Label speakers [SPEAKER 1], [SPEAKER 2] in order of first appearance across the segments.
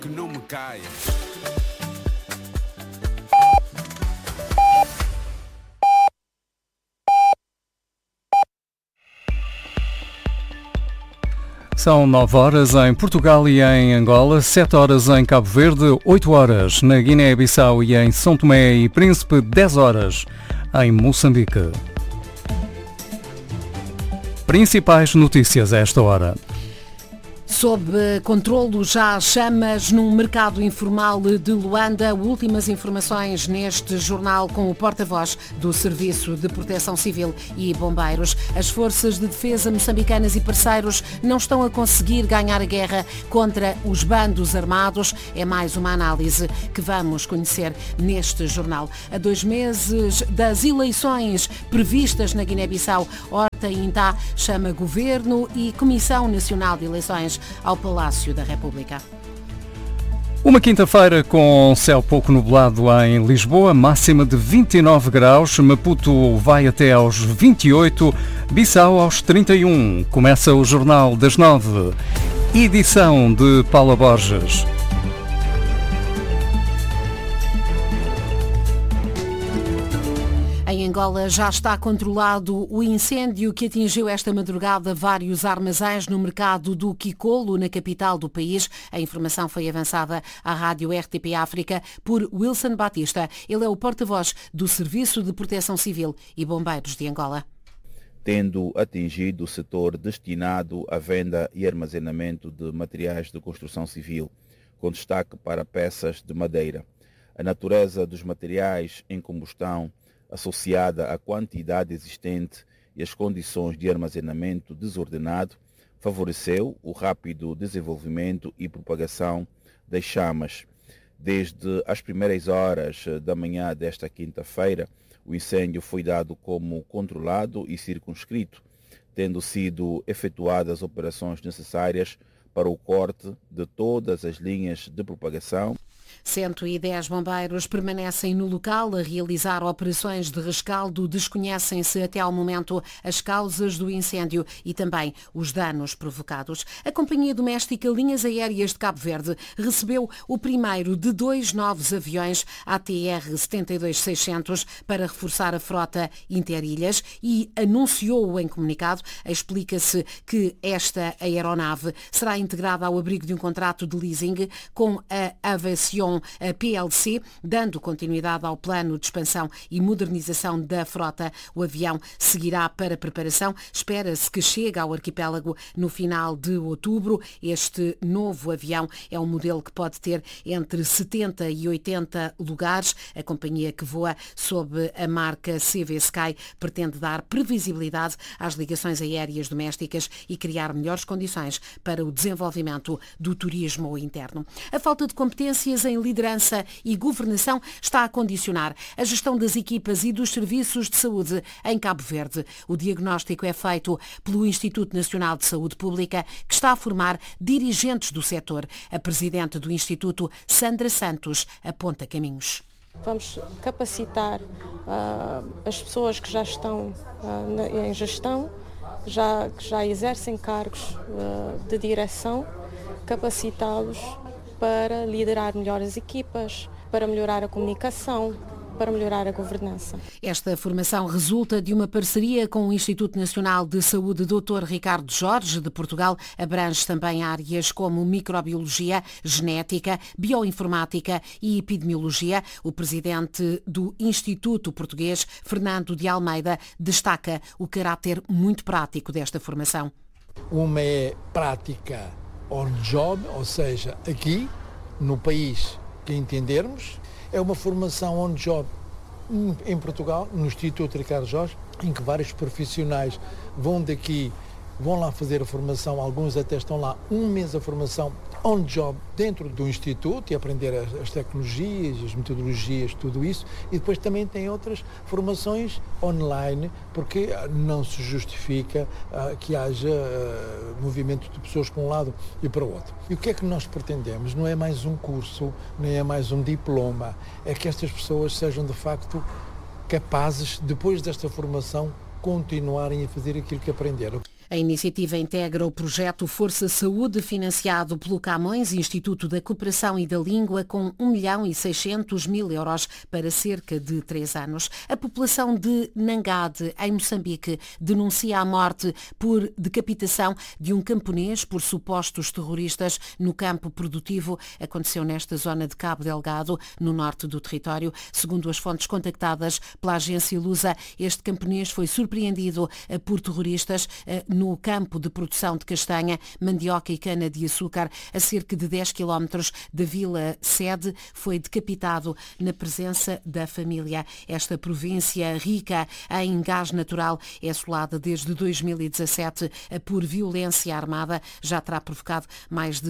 [SPEAKER 1] Que não me caia.
[SPEAKER 2] São 9 horas em Portugal e em Angola, 7 horas em Cabo Verde, 8 horas na Guiné-Bissau e em São Tomé e Príncipe, 10 horas em Moçambique. Principais notícias a esta hora.
[SPEAKER 3] Sob controlo já chamas num mercado informal de Luanda. Últimas informações neste jornal com o porta-voz do Serviço de Proteção Civil e Bombeiros. As forças de defesa moçambicanas e parceiros não estão a conseguir ganhar a guerra contra os bandos armados. É mais uma análise que vamos conhecer neste jornal. A 2 meses das eleições previstas na Guiné-Bissau, Horta Intá chama Governo e Comissão Nacional de Eleições ao Palácio da República.
[SPEAKER 2] Uma quinta-feira com céu pouco nublado em Lisboa, máxima de 29 graus, Maputo vai até aos 28, Bissau aos 31. Começa o Jornal das 9, edição de Paula Borges.
[SPEAKER 3] Em Angola já está controlado o incêndio que atingiu esta madrugada vários armazéns no mercado do Kikolo, na capital do país. A informação foi avançada à rádio RTP África por Wilson Batista. Ele é o porta-voz do Serviço de Proteção Civil e Bombeiros de Angola.
[SPEAKER 4] Tendo atingido o setor destinado à venda e armazenamento de materiais de construção civil, com destaque para peças de madeira. A natureza dos materiais em combustão associada à quantidade existente e às condições de armazenamento desordenado, favoreceu o rápido desenvolvimento e propagação das chamas. Desde as primeiras horas da manhã desta quinta-feira, o incêndio foi dado como controlado e circunscrito, tendo sido efetuadas operações necessárias para o corte de todas as linhas de propagação.
[SPEAKER 3] 110 bombeiros permanecem no local a realizar operações de rescaldo. Desconhecem-se até ao momento as causas do incêndio e também os danos provocados. A Companhia Doméstica Linhas Aéreas de Cabo Verde recebeu o primeiro de 2 novos aviões ATR 72-600 para reforçar a frota interilhas e anunciou em comunicado. Explica-se que esta aeronave será integrada ao abrigo de um contrato de leasing com a Aviación PLC, dando continuidade ao plano de expansão e modernização da frota. O avião seguirá para preparação. Espera-se que chegue ao arquipélago no final de outubro. Este novo avião é um modelo que pode ter entre 70 e 80 lugares. A companhia, que voa sob a marca CV Sky, pretende dar previsibilidade às ligações aéreas domésticas e criar melhores condições para o desenvolvimento do turismo interno. A falta de competências em liderança e governação está a condicionar a gestão das equipas e dos serviços de saúde em Cabo Verde. O diagnóstico é feito pelo Instituto Nacional de Saúde Pública, que está a formar dirigentes do setor. A presidente do Instituto, Sandra Santos, aponta caminhos.
[SPEAKER 5] Vamos capacitar as pessoas que já estão em gestão, que já exercem cargos de direção, capacitá-los para liderar melhor as equipas, para melhorar a comunicação, para melhorar a governança.
[SPEAKER 3] Esta formação resulta de uma parceria com o Instituto Nacional de Saúde Dr. Ricardo Jorge, de Portugal. Abrange também áreas como microbiologia, genética, bioinformática e epidemiologia. O presidente do Instituto Português, Fernando de Almeida, destaca o caráter muito prático desta formação.
[SPEAKER 6] Uma é prática on-job, ou seja, aqui no país que entendermos, é uma formação on-job em Portugal, no Instituto Ricardo Jorge, em que vários profissionais vão lá fazer a formação, alguns até estão lá um mês a formação on-job dentro do Instituto e aprender as tecnologias, as metodologias, tudo isso. E depois também tem outras formações online, porque não se justifica que haja movimento de pessoas para um lado e para o outro. E o que é que nós pretendemos? Não é mais um curso, nem é mais um diploma, é que estas pessoas sejam de facto capazes, depois desta formação, continuarem a fazer aquilo que aprenderam.
[SPEAKER 3] A iniciativa integra o projeto Força Saúde, financiado pelo Camões, Instituto da Cooperação e da Língua, com 1.600.000 euros para cerca de 3 anos. A população de Nangade, em Moçambique, denuncia a morte por decapitação de um camponês por supostos terroristas no campo produtivo. Aconteceu nesta zona de Cabo Delgado, no norte do território. Segundo as fontes contactadas pela agência Lusa, este camponês foi surpreendido por terroristas no campo de produção de castanha, mandioca e cana-de-açúcar, a cerca de 10 km da vila sede. Foi decapitado na presença da família. Esta província rica em gás natural é assolada desde 2017 por violência armada. Já terá provocado mais de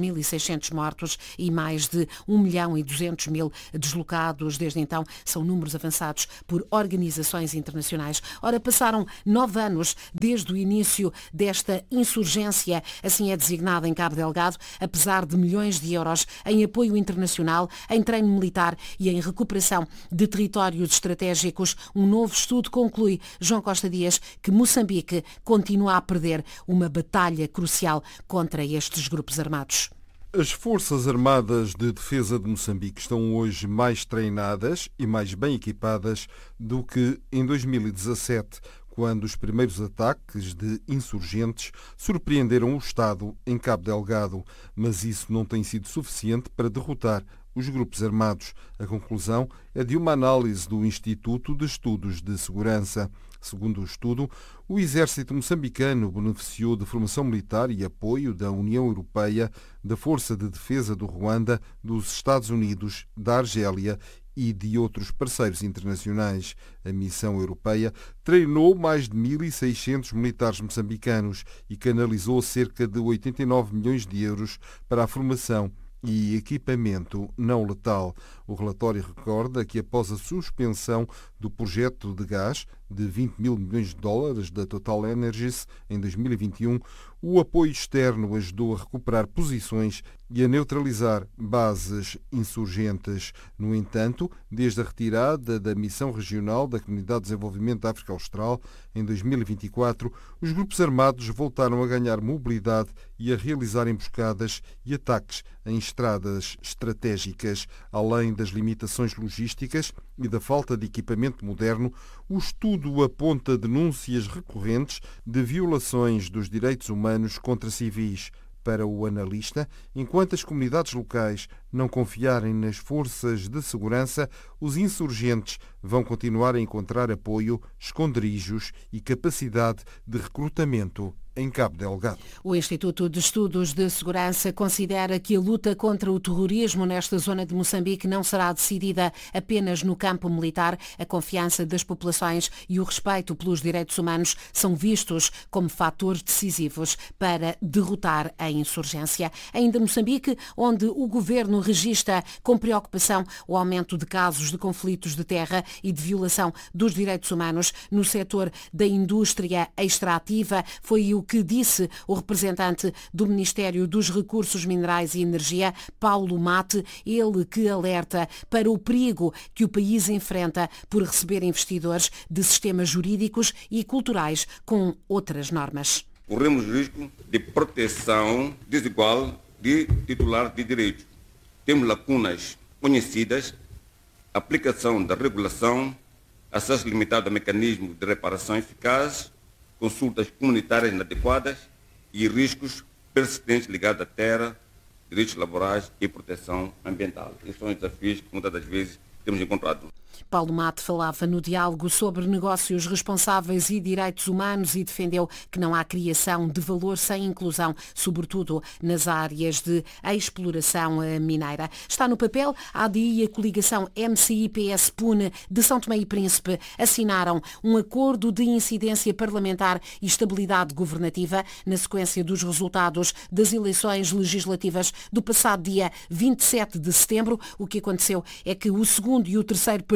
[SPEAKER 3] 6.600 mortos e mais de 1.200.000 deslocados. Desde então, são números avançados por organizações internacionais. Ora, passaram 9 anos desde o início desta insurgência, assim é designada em Cabo Delgado, apesar de milhões de euros em apoio internacional, em treino militar e em recuperação de territórios estratégicos. Um novo estudo conclui, João Costa Dias, que Moçambique continua a perder uma batalha crucial contra estes grupos armados.
[SPEAKER 1] As Forças Armadas de Defesa de Moçambique estão hoje mais treinadas e mais bem equipadas do que em 2017, quando os primeiros ataques de insurgentes surpreenderam o Estado em Cabo Delgado. Mas isso não tem sido suficiente para derrotar os grupos armados. A conclusão é de uma análise do Instituto de Estudos de Segurança. Segundo o estudo, o exército moçambicano beneficiou de formação militar e apoio da União Europeia, da Força de Defesa do Ruanda, dos Estados Unidos, da Argélia e de outros parceiros internacionais. A missão europeia treinou mais de 1.600 militares moçambicanos e canalizou cerca de 89 milhões de euros para a formação e equipamento não letal. O relatório recorda que após a suspensão do projeto de gás de 20 mil milhões de dólares da Total Energies em 2021, o apoio externo ajudou a recuperar posições e a neutralizar bases insurgentes. No entanto, desde a retirada da Missão Regional da Comunidade de Desenvolvimento da África Austral em 2024, os grupos armados voltaram a ganhar mobilidade e a realizar emboscadas e ataques em estradas estratégicas. Além das limitações logísticas e da falta de equipamento moderno, o estudo aponta denúncias recorrentes de violações dos direitos humanos contra civis. Para o analista, enquanto as comunidades locais não confiarem nas forças de segurança, os insurgentes vão continuar a encontrar apoio, esconderijos e capacidade de recrutamento em Cabo Delgado.
[SPEAKER 3] O Instituto de Estudos de Segurança considera que a luta contra o terrorismo nesta zona de Moçambique não será decidida apenas no campo militar. A confiança das populações e o respeito pelos direitos humanos são vistos como fatores decisivos para derrotar a insurgência. Ainda Moçambique, onde o governo registra com preocupação o aumento de casos de conflitos de terra e de violação dos direitos humanos no setor da indústria extrativa, foi o que disse o representante do Ministério dos Recursos Minerais e Energia, Paulo Mate, ele que alerta para o perigo que o país enfrenta por receber investidores de sistemas jurídicos e culturais com outras normas.
[SPEAKER 7] Corremos risco de proteção desigual de titular de direito. Temos lacunas conhecidas, aplicação da regulação, acesso limitado a mecanismos de reparação eficazes, consultas comunitárias inadequadas e riscos persistentes ligados à terra, direitos laborais e proteção ambiental. Esses são os desafios que muitas das vezes temos encontrado.
[SPEAKER 3] Paulo Mate falava no diálogo sobre negócios responsáveis e direitos humanos e defendeu que não há criação de valor sem inclusão, sobretudo nas áreas de exploração mineira. Está no papel, a ADI e a coligação MCI-PS-PUN de São Tomé e Príncipe assinaram um acordo de incidência parlamentar e estabilidade governativa na sequência dos resultados das eleições legislativas do passado dia 27 de setembro. O que aconteceu é que o segundo e o terceiro partido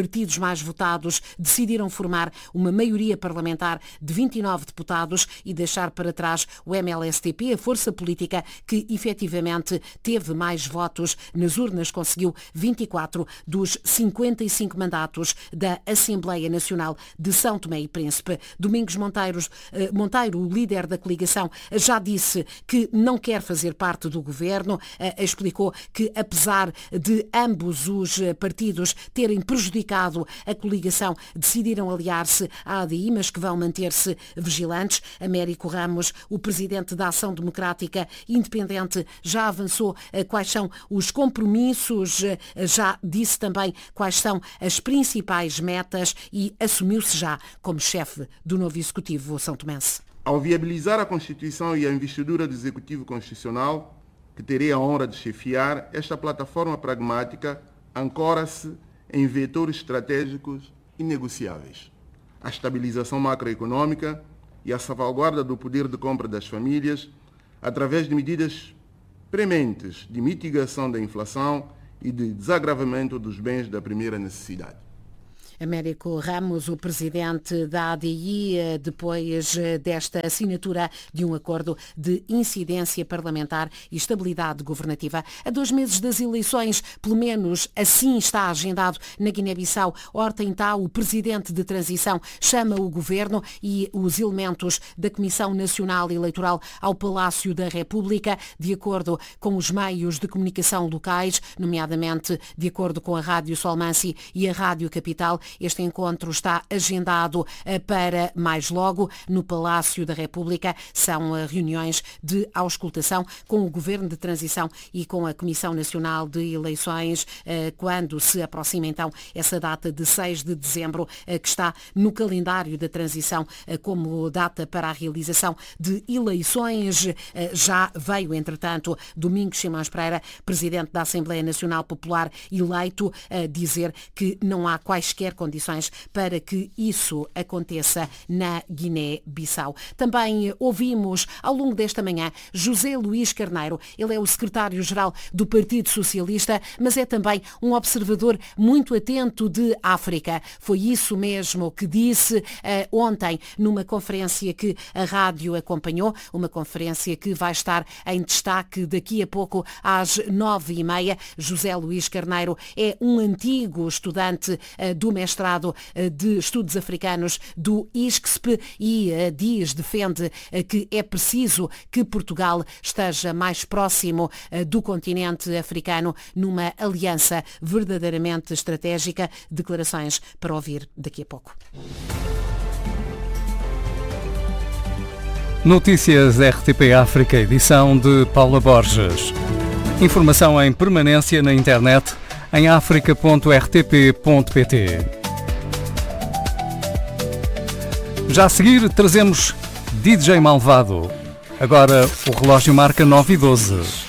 [SPEAKER 3] partidos mais votados decidiram formar uma maioria parlamentar de 29 deputados e deixar para trás o MLSTP, a força política que efetivamente teve mais votos nas urnas, conseguiu 24 dos 55 mandatos da Assembleia Nacional de São Tomé e Príncipe. Domingos Monteiro, o líder da coligação, já disse que não quer fazer parte do governo, explicou que apesar de ambos os partidos terem prejudicado a coligação, decidiram aliar-se à ADI, mas que vão manter-se vigilantes. Américo Ramos, o presidente da Ação Democrática Independente, já avançou quais são os compromissos, já disse também quais são as principais metas e assumiu-se já como chefe do novo Executivo são-tomense.
[SPEAKER 8] Ao viabilizar a Constituição e a investidura do Executivo Constitucional, que terei a honra de chefiar, esta plataforma pragmática ancora-se em vetores estratégicos inegociáveis: a estabilização macroeconômica e a salvaguarda do poder de compra das famílias através de medidas prementes de mitigação da inflação e de desagravamento dos bens da primeira necessidade.
[SPEAKER 3] Américo Ramos, o presidente da ADI, depois desta assinatura de um acordo de incidência parlamentar e estabilidade governativa. A 2 meses das eleições, pelo menos assim está agendado na Guiné-Bissau, Ortem Tau, o presidente de transição, chama o governo e os elementos da Comissão Nacional Eleitoral ao Palácio da República, de acordo com os meios de comunicação locais, nomeadamente de acordo com a Rádio Solmansi e a Rádio Capital. Este encontro está agendado para mais logo no Palácio da República. São reuniões de auscultação com o Governo de Transição e com a Comissão Nacional de Eleições, quando se aproxima então essa data de 6 de dezembro, que está no calendário da transição como data para a realização de eleições. Já veio, entretanto, Domingos Simões Pereira, presidente da Assembleia Nacional Popular eleito, dizer que não há quaisquer condições para que isso aconteça na Guiné-Bissau. Também ouvimos ao longo desta manhã José Luís Carneiro. Ele é o secretário-geral do Partido Socialista, mas é também um observador muito atento de África. Foi isso mesmo que disse ontem numa conferência que a rádio acompanhou, uma conferência que vai estar em destaque daqui a pouco às 9h30. José Luís Carneiro é um antigo estudante do mestrado de Estudos Africanos do ISCSP e defende que é preciso que Portugal esteja mais próximo do continente africano numa aliança verdadeiramente estratégica. Declarações para ouvir daqui a pouco.
[SPEAKER 2] Notícias RTP África, edição de Paula Borges. Informação em permanência na internet em africa.rtp.pt. Já a seguir trazemos DJ Malvado. Agora o relógio marca 9h12.